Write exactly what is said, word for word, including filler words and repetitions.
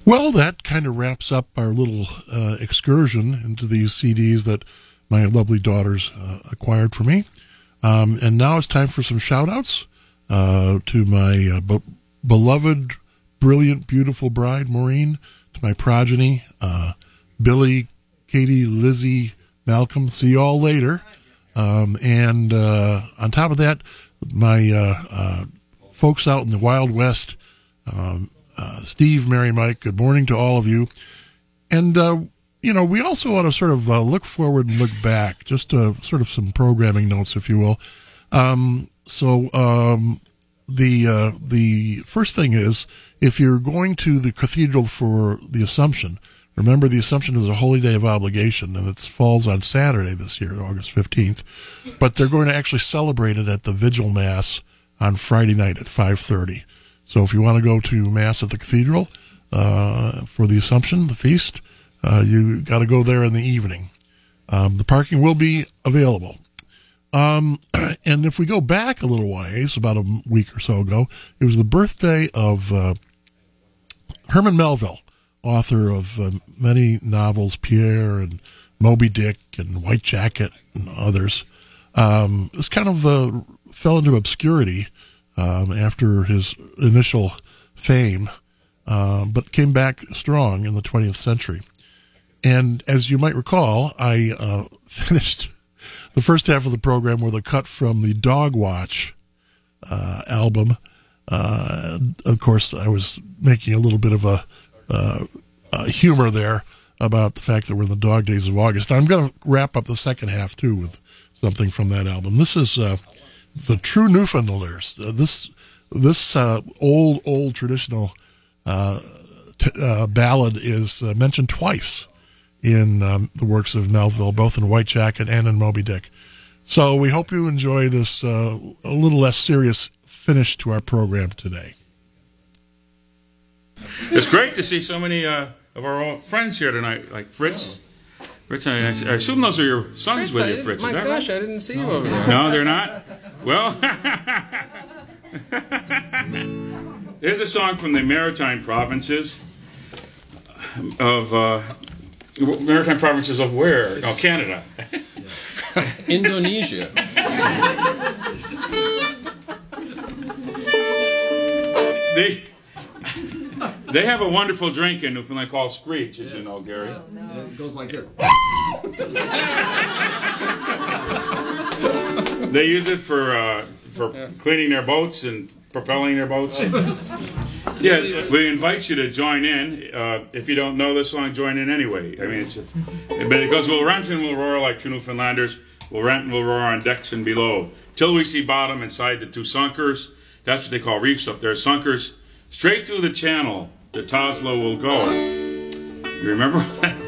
Well, that kind of wraps up our little uh, excursion into these C Ds that my lovely daughters uh, acquired for me. Um, and now it's time for some shout-outs uh, to my uh, be- beloved, brilliant, beautiful bride, Maureen, to my progeny, uh, Billy, Katie, Lizzie, Malcolm. See you all later. Um, and uh, on top of that, my uh, uh, folks out in the Wild West, um, uh, Steve, Mary, Mike, good morning to all of you. And, uh, you know, we also ought to sort of uh, look forward and look back, just uh, sort of some programming notes, if you will. Um, so um, the uh, the first thing is, if you're going to the cathedral for the Assumption, remember the Assumption is a holy day of obligation, and it falls on Saturday this year, August fifteenth. But they're going to actually celebrate it at the Vigil Mass on Friday night at five thirty. So if you want to go to Mass at the cathedral uh, for the Assumption, the feast, uh, you got to go there in the evening. Um, the parking will be available. Um, and if we go back a little ways, about a week or so ago, it was the birthday of uh, Herman Melville, author of uh, many novels, Pierre and Moby Dick and White Jacket and others. Um, this kind of uh, fell into obscurity um, after his initial fame, uh, but came back strong in the twentieth century. And as you might recall, I uh, finished the first half of the program with a cut from the Dog Watch uh, album. Uh, of course, I was making a little bit of a uh, uh, humor there about the fact that we're in the dog days of August. I'm going to wrap up the second half, too, with something from that album. This is uh, the True Newfoundlanders. Uh, this this uh, old, old traditional uh, t- uh, ballad is uh, mentioned twice in um, the works of Melville, both in White Jacket and in Moby Dick. So we hope you enjoy this uh, a little less serious finish to our program today. It's great to see so many uh, of our old friends here tonight, like Fritz. Fritz, I, I assume those are your sons Fritz, with I you, didn't- Fritz. My is that gosh, right? I didn't see you over there. No, they're not? Well, here's a song from the Maritime Provinces of... Uh, Maritime Provinces of where? Oh, Canada. Indonesia. They... They have a wonderful drink in Newfoundland called Screech, as you know, Gary. No, no. It goes like this. They use it for uh, for cleaning their boats and propelling their boats. Yes, we invite you to join in. Uh, if you don't know this song, join in anyway. I mean, it's a, but it goes, we'll rent and we'll roar like two Newfoundlanders. We'll rent and we'll roar on decks and below. Till we see bottom inside the two sunkers. That's what they call reefs up there, sunkers. Straight through the channel, the Toslow will go. You remember that?